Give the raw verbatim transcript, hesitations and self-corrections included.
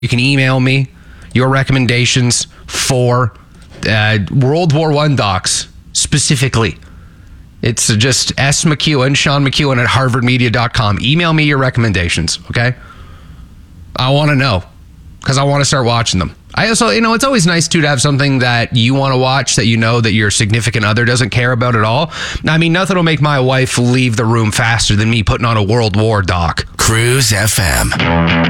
You can email me your recommendations for uh, World War One docs specifically. It's just S. McEwen, Sean McEwen at harvard media dot com. Email me your recommendations, okay? I want to know because I want to start watching them. I also, you know, it's always nice too to have something that you want to watch that you know that your significant other doesn't care about at all. I mean, nothing will make my wife leave the room faster than me putting on a World War doc. Cruise F M.